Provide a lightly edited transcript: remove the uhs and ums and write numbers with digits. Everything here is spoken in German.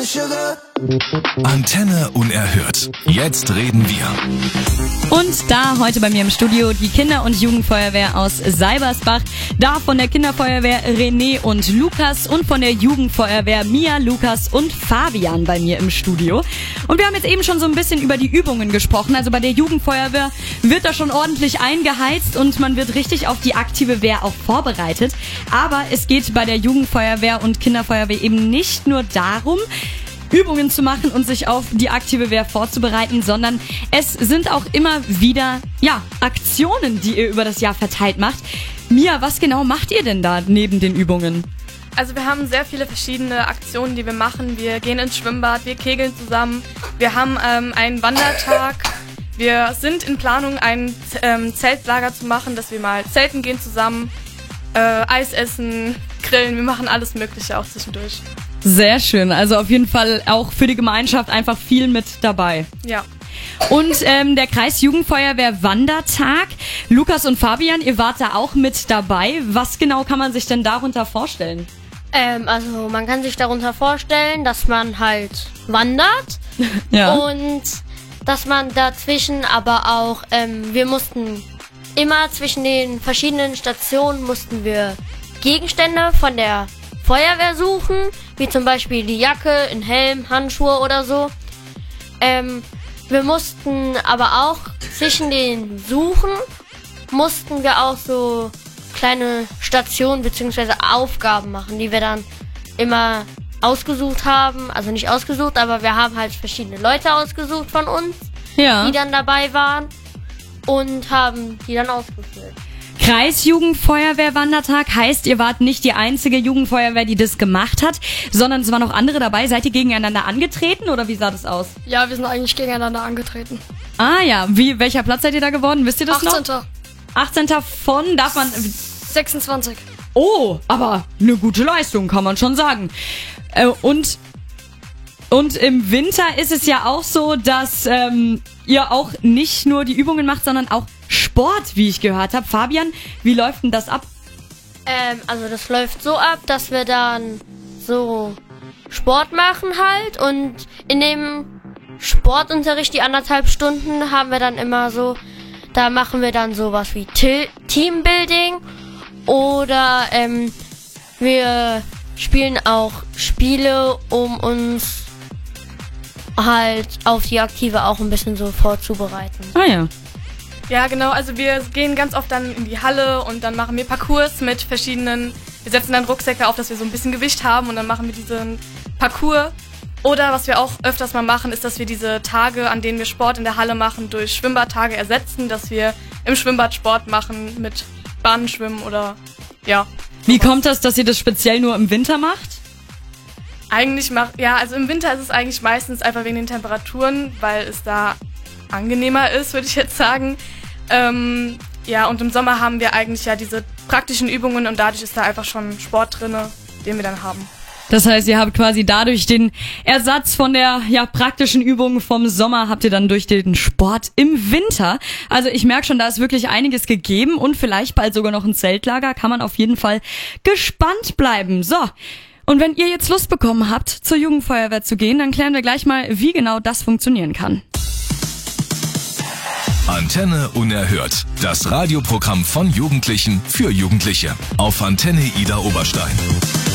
Antenne unerhört. Jetzt reden wir. Und da heute bei mir im Studio die Kinder- und Jugendfeuerwehr aus Seibersbach. Da von der Kinderfeuerwehr René und Lukas und von der Jugendfeuerwehr Mia, Lukas und Fabian bei mir im Studio. Und wir haben jetzt eben schon so ein bisschen über die Übungen gesprochen. Also bei der Jugendfeuerwehr wird da schon ordentlich eingeheizt und man wird richtig auf die aktive Wehr auch vorbereitet. Aber es geht bei der Jugendfeuerwehr und Kinderfeuerwehr eben nicht nur darum, Übungen zu machen und sich auf die aktive Wehr vorzubereiten, sondern es sind auch immer wieder, Aktionen, die ihr über das Jahr verteilt macht. Mia, was genau macht ihr denn da neben den Übungen? Also wir haben sehr viele verschiedene Aktionen, die wir machen. Wir gehen ins Schwimmbad, wir kegeln zusammen, wir haben einen Wandertag. Wir sind in Planung, ein Zeltlager zu machen, dass wir mal zelten gehen zusammen, Eis essen, grillen, wir machen alles Mögliche auch zwischendurch. Sehr schön, also auf jeden Fall auch für die Gemeinschaft einfach viel mit dabei. Ja. Und der Kreis Jugendfeuerwehr Wandertag. Lukas und Fabian, ihr wart da auch mit dabei. Was genau kann man sich denn darunter vorstellen? Also man kann sich darunter vorstellen, dass man halt wandert Ja. und dass man dazwischen aber auch, wir mussten immer zwischen den verschiedenen Stationen mussten wir Gegenstände von der Feuerwehr suchen, wie zum Beispiel die Jacke, ein Helm, Handschuhe oder so. Wir mussten aber auch zwischen den Suchen, mussten wir auch so kleine Stationen bzw. Aufgaben machen, die wir dann immer ausgesucht haben. Also nicht ausgesucht, aber wir haben halt verschiedene Leute ausgesucht von uns, die dann dabei waren und haben die dann ausgeführt. Kreisjugendfeuerwehr Wandertag heißt, ihr wart nicht die einzige Jugendfeuerwehr, die das gemacht hat, sondern es waren noch andere dabei. Seid ihr gegeneinander angetreten oder wie sah das aus? Ja, wir sind eigentlich gegeneinander angetreten. Ah ja, welcher Platz seid ihr da geworden? Wisst ihr das 18. noch? 18. von, darf man... 26. Oh, aber eine gute Leistung, kann man schon sagen. Und im Winter ist es ja auch so, dass ihr auch nicht nur die Übungen macht, sondern auch Sport, wie ich gehört habe. Fabian, wie läuft denn das ab? Also das läuft so ab, dass wir dann so Sport machen halt und in dem Sportunterricht die 1,5 Stunden haben wir dann immer so, da machen wir dann sowas wie Teambuilding oder wir spielen auch Spiele, um uns halt auf die Aktive auch ein bisschen so vorzubereiten. Ah ja. Ja, genau, also wir gehen ganz oft dann in die Halle und dann machen wir Parcours mit verschiedenen, wir setzen dann Rucksäcke auf, dass wir so ein bisschen Gewicht haben und dann machen wir diesen Parcours. Oder was wir auch öfters mal machen, ist, dass wir diese Tage, an denen wir Sport in der Halle machen, durch Schwimmbadtage ersetzen, dass wir im Schwimmbad Sport machen mit Bahnenschwimmen oder Wie kommt das, dass ihr das speziell nur im Winter macht? Also im Winter ist es eigentlich meistens einfach wegen den Temperaturen, weil es da angenehmer ist, würde ich jetzt sagen. Und im Sommer haben wir eigentlich ja diese praktischen Übungen und dadurch ist da einfach schon Sport drin, den wir dann haben. Das heißt, ihr habt quasi dadurch den Ersatz von der praktischen Übung vom Sommer, habt ihr dann durch den Sport im Winter. Also ich merke schon, da ist wirklich einiges gegeben und vielleicht bald sogar noch ein Zeltlager. Kann man auf jeden Fall gespannt bleiben. So, und wenn ihr jetzt Lust bekommen habt, zur Jugendfeuerwehr zu gehen, dann klären wir gleich mal, wie genau das funktionieren kann. Antenne unerhört. Das Radioprogramm von Jugendlichen für Jugendliche. Auf Antenne Ida Oberstein.